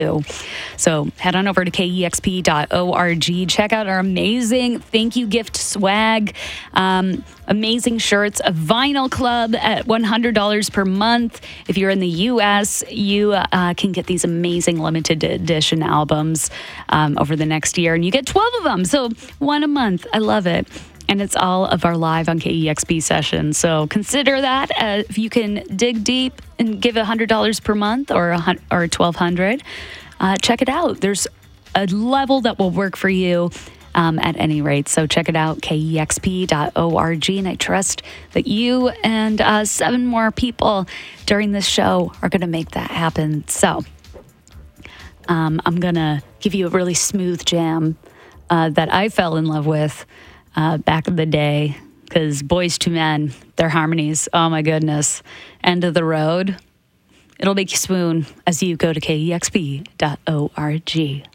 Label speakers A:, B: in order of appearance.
A: So head on over to kexp.org. Check out our amazing thank you gift swag. Amazing shirts, a vinyl club at $100 per month. If you're in the U.S., you can get these amazing limited edition albums over the next year, and you get 12 of them. So one a month. I love it. And it's all of our live on KEXP sessions. So consider that if you can dig deep and give $100 per month or $1,200. Check it out. There's a level that will work for you at any rate. So check it out, kexp.org. And I trust that you and 7 more people during this show are going to make that happen. So I'm going to give you a really smooth jam that I fell in love with back in the day, because Boyz II Men, their harmonies, oh my goodness, End of the Road. It'll make you swoon as you go to kexp.org.